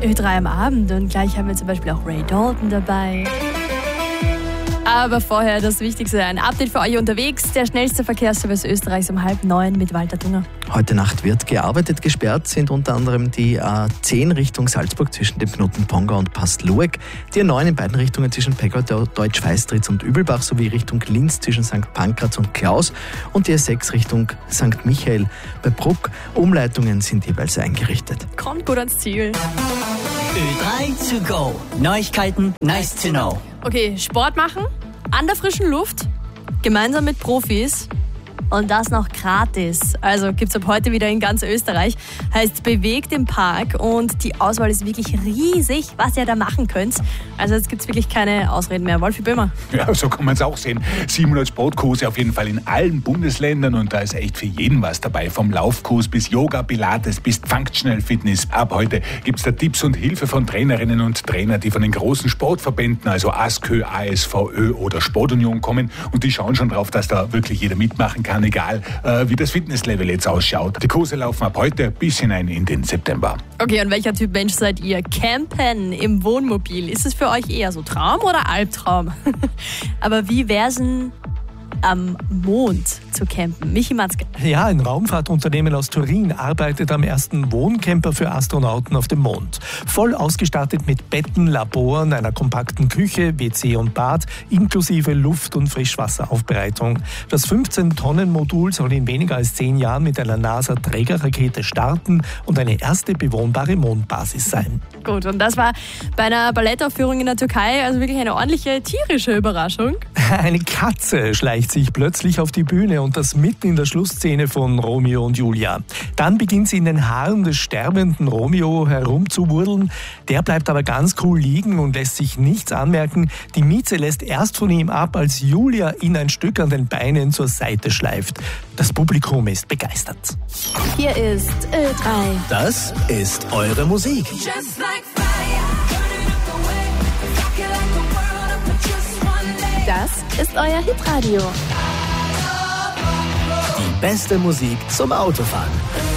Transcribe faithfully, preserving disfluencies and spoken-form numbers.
Ö drei am Abend und gleich haben wir zum Beispiel auch Ray Dalton dabei. Aber vorher das Wichtigste, ein Update für euch unterwegs. Der schnellste Verkehrsservice Österreichs um halb neun mit Walter Dunger. Heute Nacht wird gearbeitet. Gesperrt sind unter anderem die A zehn Richtung Salzburg zwischen dem Knoten Ponga und Pastlueck, die A neun in beiden Richtungen zwischen Peggotau, Deutsch-Feistritz und Übelbach sowie Richtung Linz zwischen Sankt Pankraz und Klaus und die A sechs Richtung Sankt Michael bei Bruck. Umleitungen sind jeweils eingerichtet. Kommt gut ans Ziel. Ö drei to go. Neuigkeiten, nice to know. Okay, Sport machen, an der frischen Luft, gemeinsam mit Profis und das noch gratis. Also gibt's ab heute wieder in ganz Österreich. Heißt bewegt im Park und die Auswahl ist wirklich riesig, was ihr da machen könnt. Also jetzt gibt's wirklich keine Ausreden mehr. Wolfi Böhmer. Ja, so kann man es auch sehen. siebenhundert Sportkurse auf jeden Fall in allen Bundesländern und da ist echt für jeden was dabei. Vom Laufkurs bis Yoga, Pilates bis Functional Fitness. Ab heute gibt's da Tipps und Hilfe von Trainerinnen und Trainern, die von den großen Sportverbänden, also ASKÖ, A S V Ö oder Sportunion kommen und die schauen schon drauf, dass da wirklich jeder mitmachen kann, egal äh, wie das Fitnesslevel jetzt ausschaut. Die Kurse laufen ab heute bis hinein in den September. Okay, und welcher Typ Mensch seid ihr? Campen im Wohnmobil. Ist es für euch eher so Traum oder Albtraum? Aber wie wär's denn am Mond zu campen? Michi Matzke. Ja, ein Raumfahrtunternehmen aus Turin arbeitet am ersten Wohncamper für Astronauten auf dem Mond. Voll ausgestattet mit Betten, Laboren, einer kompakten Küche, W C und Bad, inklusive Luft- und Frischwasseraufbereitung. Das fünfzehn-Tonnen-Modul soll in weniger als zehn Jahren mit einer NASA-Trägerrakete starten und eine erste bewohnbare Mondbasis sein. Gut, und das war bei einer Ballettaufführung in der Türkei also wirklich eine ordentliche tierische Überraschung. Eine Katze schleicht sich plötzlich auf die Bühne und das mitten in der Schlussszene von Romeo und Julia. Dann beginnt sie in den Haaren des sterbenden Romeo herumzuwurdeln. Der bleibt aber ganz cool liegen und lässt sich nichts anmerken. Die Mieze lässt erst von ihm ab, als Julia ihn ein Stück an den Beinen zur Seite schleift. Das Publikum ist begeistert. Hier ist Ö drei. Das ist eure Musik. Das ist euer Hitradio. Die beste Musik zum Autofahren.